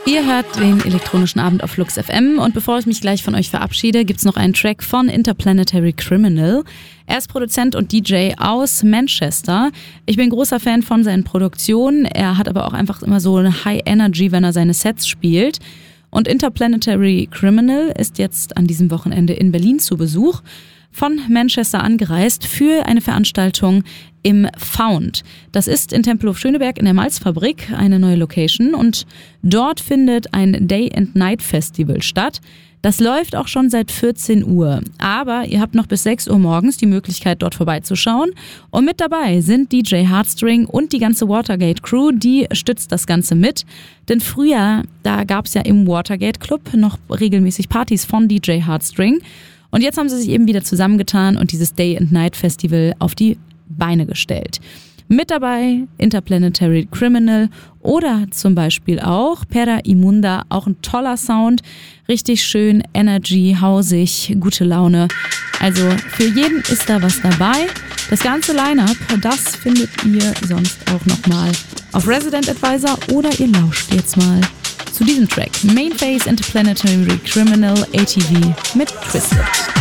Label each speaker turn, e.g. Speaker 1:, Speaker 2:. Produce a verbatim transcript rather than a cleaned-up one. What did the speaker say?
Speaker 1: Ihr hört den elektronischen Abend auf Flux F M und bevor ich mich gleich von euch verabschiede, gibt's noch einen Track von Interplanetary Criminal. Er ist Produzent und D J aus Manchester. Ich bin großer Fan von seinen Produktionen. Er hat aber auch einfach immer so eine High Energy, wenn er seine Sets spielt. Und Interplanetary Criminal ist jetzt an diesem Wochenende in Berlin zu Besuch, von Manchester angereist für eine Veranstaltung im Found. Das ist in Tempelhof Schöneberg in der Malzfabrik, eine neue Location, und dort findet ein Day and Night Festival statt. Das läuft auch schon seit vierzehn Uhr, aber ihr habt noch bis sechs Uhr morgens die Möglichkeit, dort vorbeizuschauen. Und mit dabei sind D J Hardstring und die ganze Watergate Crew, die stützt das Ganze mit. Denn früher, da gab es ja im Watergate Club noch regelmäßig Partys von D J Hardstring. Und jetzt haben sie sich eben wieder zusammengetan und dieses Day and Night Festival auf die Beine gestellt. Mit dabei Interplanetary Criminal oder zum Beispiel auch Pera Imunda, auch ein toller Sound, richtig schön, Energy, hausig, gute Laune. Also für jeden ist da was dabei. Das ganze Line-Up, das findet ihr sonst auch nochmal auf Resident Advisor oder ihr lauscht jetzt mal zu diesem Track. Mainface Interplanetary Criminal A T V mit Twisted.